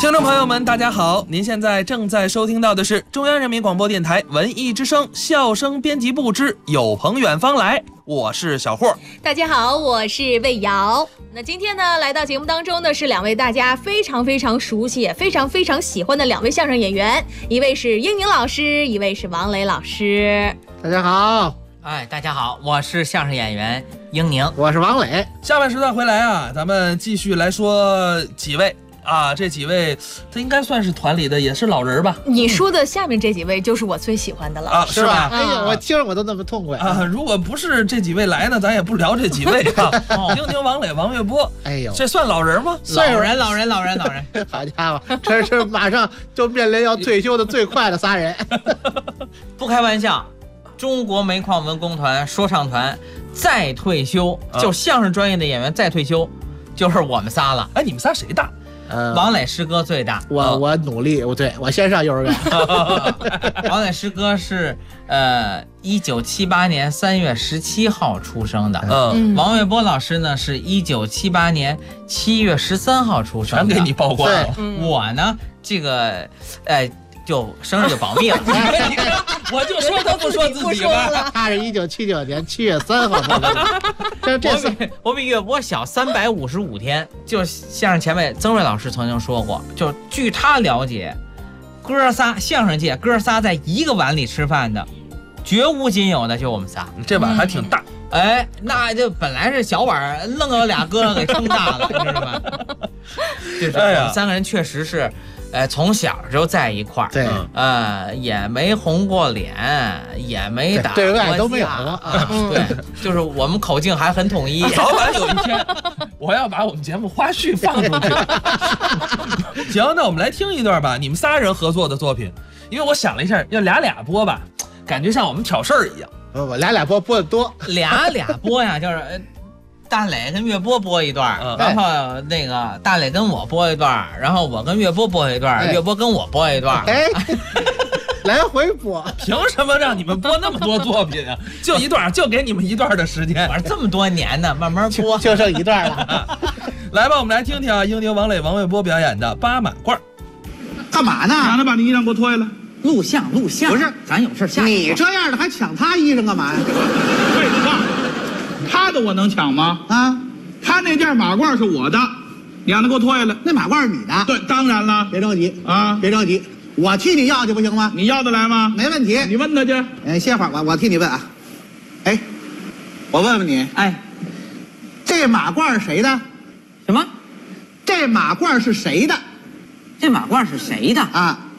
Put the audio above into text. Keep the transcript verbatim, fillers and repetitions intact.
听众朋友们，大家好！您现在正在收听到的是中央人民广播电台文艺之声笑声编辑部之有朋远方来，我是小霍。 大家好，我是魏瑶。那今天呢，来到节目当中的是两位大家非常非常熟悉、也非常非常喜欢的两位相声演员，一位是英宁老师，一位是王磊老师。 大家好。 哎，大家好，我是相声演员英宁， 我是王磊。 下半时段回来啊，咱们继续来说几位啊，这几位他应该算是团里的，也是老人吧？ 你说的下面这几位就是我最喜欢的了啊，是吧？ 哎呦，我听着我都那么痛快啊！如果不是这几位来呢，咱也不聊这几位啊。英宁、王磊、王月波， 哎呦， 这算老人吗？ 老人，老人，老人，老人。 好家伙，这是马上就面临要退休的最快的仨人。 不开玩笑。中国煤矿文工团说唱团再退休，啊、就相声专业的演员再退休，就是我们仨了。 哎，你们仨谁大？ 呃， 王磊师哥最大。 我、嗯、我努力，我对我先上幼儿园。 王磊师哥是呃一九七八年三月十七号出生的。嗯，王月波老师呢是一九七八年七月十三号出生的。 全给你曝光了。 我呢，这个呃。就生日就保密了， 我就说他不说自己吧。 他是一九七九年七月三号出生的，这这我比我比月波小三百五十五天。就相声前辈曾瑞老师曾经说过，就据他了解，哥仨相声界哥仨在一个碗里吃饭的，绝无仅有的就我们仨。 这碗还挺大。 嗯、哎，那就本来是小碗，愣有俩哥哥给撑大了，你知道吗？就是我们三个人确实是。呃，从小就在一块儿， 对， 呃，也没红过脸，也没打过架， 对外都没有过啊。对，就是我们口径还很统一。 早晚有一天，我要把我们节目花絮放出去。行，那我们来听一段吧，你们仨人合作的作品。因为我想了一下，要俩俩播吧，感觉像我们挑事儿一样。 不不，俩俩播播的多， 俩俩播呀，就是。大磊跟月波播一段，嗯、然后那个大磊跟我播一段，然后我跟月波播一段，哎、月波跟我播一段， 哎，来回播。 凭什么让你们播那么多作品啊？就一段，就给你们一段的时间。 玩这么多年呢，慢慢播， 就剩一段了。 来吧，我们来听听啊，英宁、王磊、王月波表演的《八马褂》。 干嘛呢？ 让他把你衣裳给我脱下来。 录像，录像。 不是， 咱有事下。 你这样的还抢他衣裳干嘛呀？ 废话。他的我能抢吗？ 啊， 他那件马褂是我的，你让他给我脱下来。 那马褂是你的？ 对，当然了。 别着急啊， 别着急，我替你要去不行吗？ 你要得来吗？ 没问题。 你问他去。 哎，歇会儿，我我替你问啊。哎，我问问你， 哎， 这马褂是谁的？ 什么？ 这马褂是谁的？ 这马褂是谁的啊？